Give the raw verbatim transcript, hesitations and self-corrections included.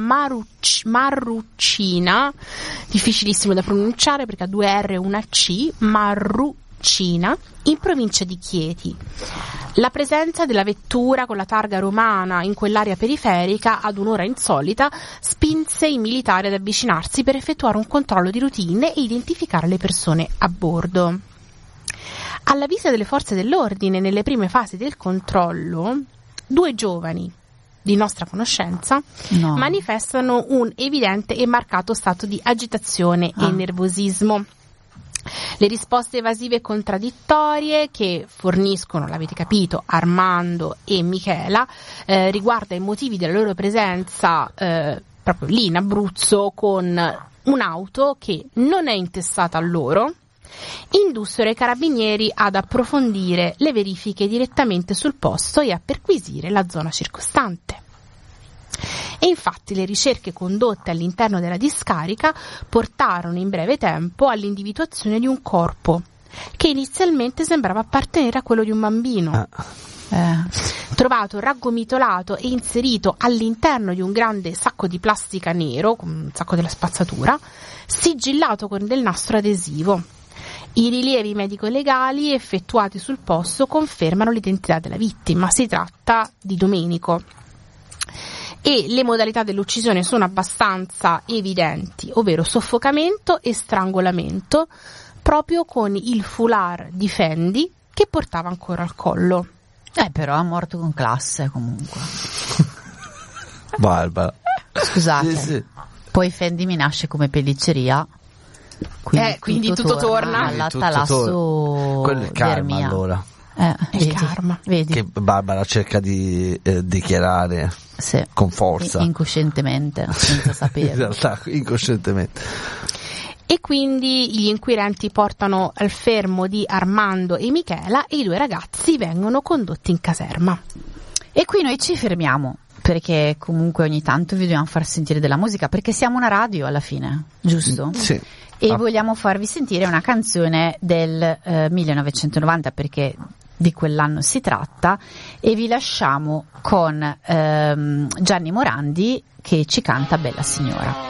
Maruc- Marrucina, difficilissimo da pronunciare perché ha due R e una C, Marrucina, in provincia di Chieti. La presenza della vettura con la targa romana in quell'area periferica ad un'ora insolita spinse i militari ad avvicinarsi per effettuare un controllo di routine e identificare le persone a bordo. Alla vista delle forze dell'ordine nelle prime fasi del controllo, due giovani di nostra conoscenza no. manifestano un evidente e marcato stato di agitazione ah. e nervosismo. Le risposte evasive e contraddittorie che forniscono, l'avete capito, Armando e Michela eh, riguardo ai motivi della loro presenza eh, proprio lì in Abruzzo con un'auto che non è intestata a loro, indussero i carabinieri ad approfondire le verifiche direttamente sul posto e a perquisire la zona circostante. E infatti le ricerche condotte all'interno della discarica portarono in breve tempo all'individuazione di un corpo che inizialmente sembrava appartenere a quello di un bambino. Ah. Eh. Trovato raggomitolato e inserito all'interno di un grande sacco di plastica nero, un sacco della spazzatura, sigillato con del nastro adesivo. I rilievi medico-legali effettuati sul posto confermano l'identità della vittima. Si tratta di Domenico. E le modalità dell'uccisione sono abbastanza evidenti, ovvero soffocamento e strangolamento, proprio con il foulard di Fendi che portava ancora al collo. Eh, però è morto con classe comunque. Barbara. Scusate, Sì, sì. Poi Fendi mi nasce come pellicceria. Quindi, eh, quindi tutto, tutto torna, torna alla tutto Talasso torna. Quello è il karma, Ermia. allora. Eh, il vedi, karma. Vedi. Che Barbara cerca di eh, dichiarare sì. con forza. Incoscientemente, senza sapere. In realtà, incoscientemente. E quindi gli inquirenti portano al fermo di Armando e Michela e i due ragazzi vengono condotti in caserma. E qui noi ci fermiamo, perché comunque ogni tanto vi dobbiamo far sentire della musica, perché siamo una radio alla fine, giusto? Sì. E ah. vogliamo farvi sentire una canzone del eh, millenovecentonovanta, perché di quell'anno si tratta, e vi lasciamo con ehm, Gianni Morandi che ci canta Bella Signora.